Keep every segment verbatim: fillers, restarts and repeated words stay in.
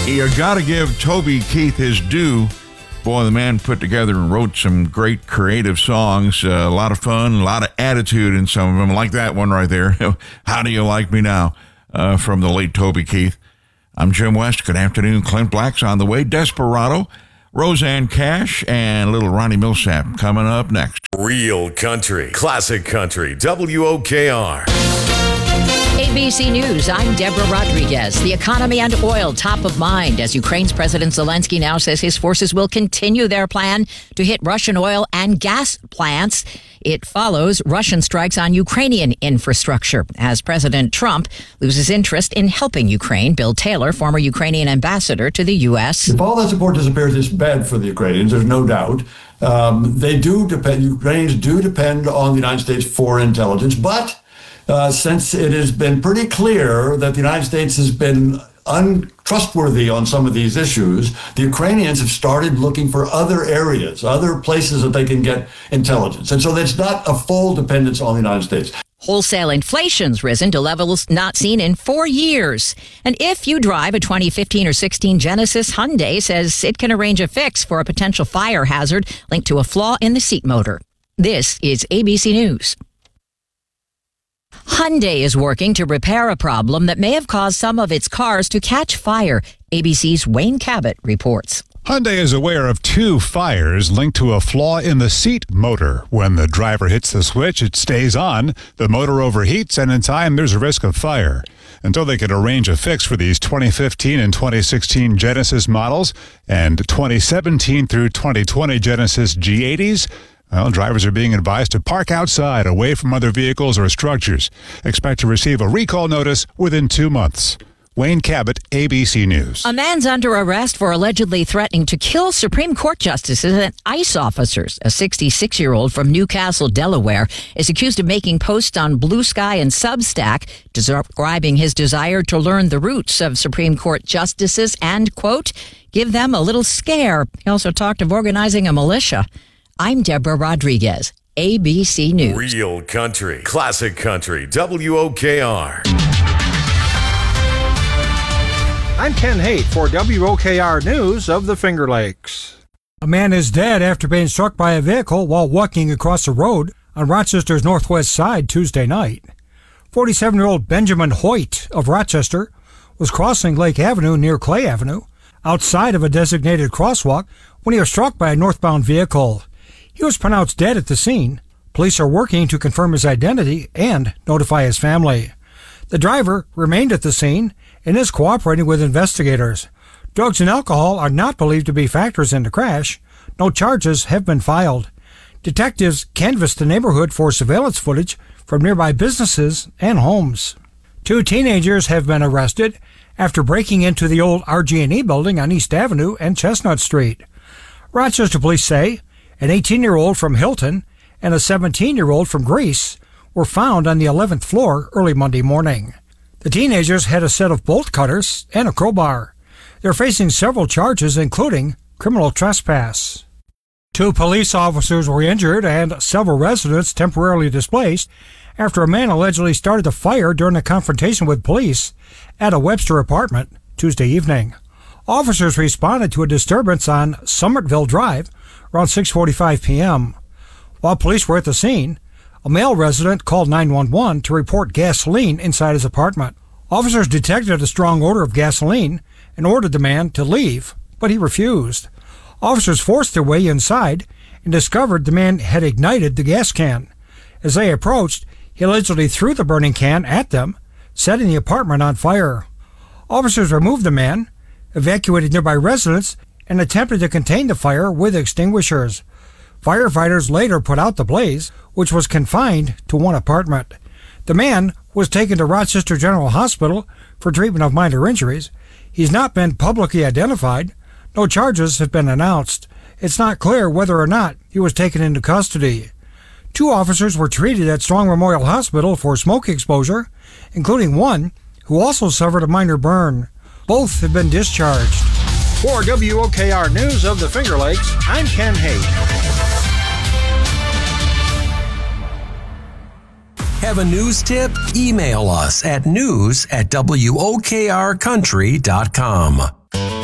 You got to give Toby Keith his due. Boy, the man put together and wrote some great creative songs. Uh, a lot of fun, a lot of attitude in some of them, like that one right there. How Do You Like Me Now? Uh, from the late Toby Keith. I'm Jim West. Good afternoon. Clint Black's on the way. Desperado, Roseanne Cash, and little Ronnie Millsap coming up next. Real country, classic country, W O K R. A B C News, I'm Deborah Rodriguez. The economy and oil top of mind as Ukraine's President Zelensky now says his forces will continue their plan to hit Russian oil and gas plants. It follows Russian strikes on Ukrainian infrastructure as President Trump loses interest in helping Ukraine. Bill Taylor, former Ukrainian ambassador to the U S. If all that support disappears, it's bad for the Ukrainians, there's no doubt. Um, they do depend, Ukrainians do depend on the United States for intelligence, but Uh, since it has been pretty clear that the United States has been untrustworthy on some of these issues, the Ukrainians have started looking for other areas, other places that they can get intelligence. And so it's not a full dependence on the United States. Wholesale inflation's risen to levels not seen in four years. And if you drive a twenty fifteen or sixteen Genesis, Hyundai says it can arrange a fix for a potential fire hazard linked to a flaw in the seat motor. This is A B C News. Hyundai is working to repair a problem that may have caused some of its cars to catch fire. A B C's Wayne Cabot reports. Hyundai is aware of two fires linked to a flaw in the seat motor. When the driver hits the switch, it stays on, the motor overheats, and in time there's a risk of fire. Until they can arrange a fix for these twenty fifteen and twenty sixteen Genesis models and twenty seventeen through twenty twenty Genesis G eighties, well, drivers are being advised to park outside, away from other vehicles or structures. Expect to receive a recall notice within two months. Wayne Cabot, A B C News. A man's under arrest for allegedly threatening to kill Supreme Court justices and ICE officers. A sixty-six-year-old from Newcastle, Delaware, is accused of making posts on Blue Sky and Substack, describing his desire to learn the roots of Supreme Court justices and, quote, give them a little scare. He also talked of organizing a militia. I'm Deborah Rodriguez, A B C News. Real country, classic country, W O K R. I'm Ken Haight for W O K R News of the Finger Lakes. A man is dead after being struck by a vehicle while walking across the road on Rochester's northwest side Tuesday night. forty-seven-year-old Benjamin Hoyt of Rochester was crossing Lake Avenue near Clay Avenue outside of a designated crosswalk when he was struck by a northbound vehicle. He was pronounced dead at the scene. Police are working to confirm his identity and notify his family. The driver remained at the scene and is cooperating with investigators. Drugs and alcohol are not believed to be factors in the crash. No charges have been filed. Detectives canvassed the neighborhood for surveillance footage from nearby businesses and homes. Two teenagers have been arrested after breaking into the old R G and E building on East Avenue and Chestnut Street. Rochester police say an eighteen-year-old from Hilton and a seventeen-year-old from Greece were found on the eleventh floor early Monday morning. The teenagers had a set of bolt cutters and a crowbar. They're facing several charges, including criminal trespass. Two police officers were injured and several residents temporarily displaced after a man allegedly started a fire during a confrontation with police at a Webster apartment Tuesday evening. Officers responded to a disturbance on Somertville Drive around six forty-five p.m. While police were at the scene, a male resident called nine one one to report gasoline inside his apartment. Officers detected a strong odor of gasoline and ordered the man to leave, but he refused. Officers forced their way inside and discovered the man had ignited the gas can. As they approached, he allegedly threw the burning can at them, setting the apartment on fire. Officers removed the man, evacuated nearby residents, and attempted to contain the fire with extinguishers. Firefighters later put out the blaze, which was confined to one apartment. The man was taken to Rochester General Hospital for treatment of minor injuries. He's not been publicly identified. No charges have been announced. It's not clear whether or not he was taken into custody. Two officers were treated at Strong Memorial Hospital for smoke exposure, including one who also suffered a minor burn. Both have been discharged. For W O K R News of the Finger Lakes, I'm Ken Haight. Have a news tip? Email us at news at W O K R country dot com.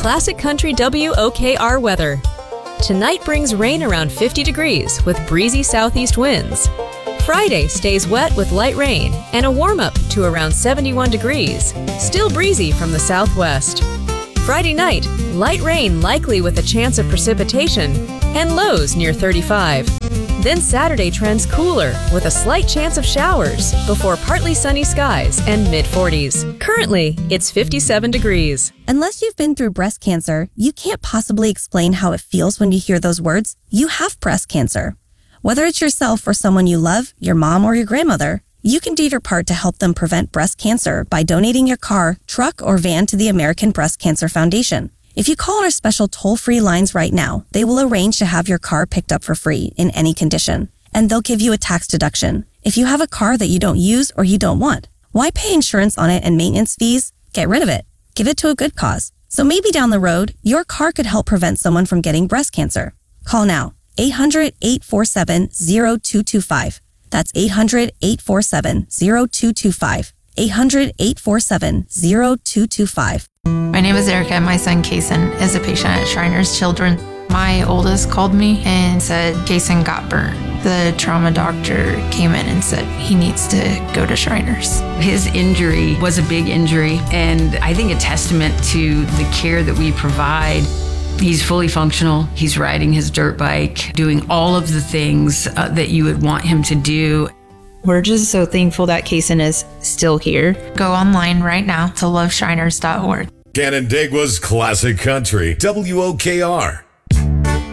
Classic Country W O K R weather. Tonight brings rain around fifty degrees with breezy southeast winds. Friday stays wet with light rain and a warm-up to around seventy-one degrees, still breezy from the southwest. Friday night, light rain likely with a chance of precipitation and lows near thirty-five. Then Saturday trends cooler with a slight chance of showers before partly sunny skies and mid forties. Currently, it's fifty-seven degrees. Unless you've been through breast cancer, you can't possibly explain how it feels when you hear those words. You have breast cancer. Whether it's yourself or someone you love, your mom or your grandmother, you can do your part to help them prevent breast cancer by donating your car, truck, or van to the American Breast Cancer Foundation. If you call our special toll-free lines right now, they will arrange to have your car picked up for free in any condition, and they'll give you a tax deduction. If you have a car that you don't use or you don't want, why pay insurance on it and maintenance fees? Get rid of it. Give it to a good cause. So maybe down the road, your car could help prevent someone from getting breast cancer. Call now. eight hundred, eight four seven, zero two two five. That's eight hundred, eight four seven, zero two two five. eight hundred, eight four seven, zero two two five. My name is Erica. My son, Kason, is a patient at Shriners Children. My oldest called me and said Kason got burned. The trauma doctor came in and said he needs to go to Shriners. His injury was a big injury, and I think a testament to the care that we provide. He's fully functional. He's riding his dirt bike, doing all of the things uh, that you would want him to do. We're just so thankful that Kason is still here. Go online right now to love shriners dot org. Canandaigua's Classic Country, W O K R.